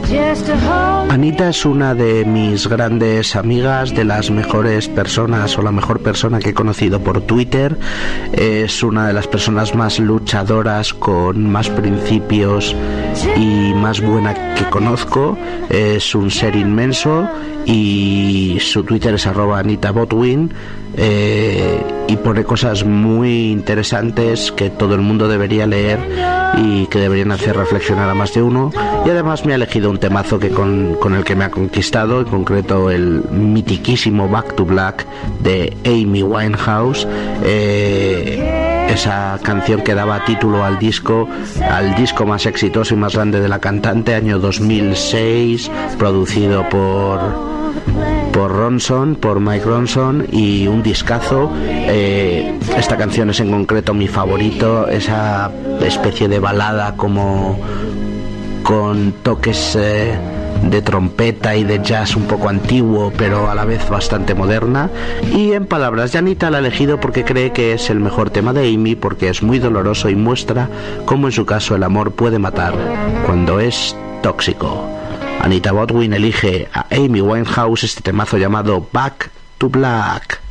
Anita es una de mis grandes amigas, de las mejores personas o la mejor persona que he conocido por Twitter. Es una de las personas más luchadoras, con más principios y más buena que conozco. Es un ser inmenso y su Twitter es @AnitaBotwin. Y pone cosas muy interesantes que todo el mundo debería leer y que deberían hacer reflexionar a más de uno. Y además me ha elegido un temazo que con el que me ha conquistado, en concreto el mitiquísimo Back to Black de Amy Winehouse. Esa canción que daba título al disco más exitoso y más grande de la cantante, año 2006, producido por Mike Ronson, y un discazo. Esta canción es en concreto mi favorito, esa especie de balada como con toques de trompeta y de jazz un poco antiguo, pero a la vez bastante moderna. Y en palabras de Anita, la ha elegido porque cree que es el mejor tema de Amy, porque es muy doloroso y muestra cómo en su caso el amor puede matar cuando es tóxico. Anita Botwin elige a Amy Winehouse, este temazo llamado Back to Black.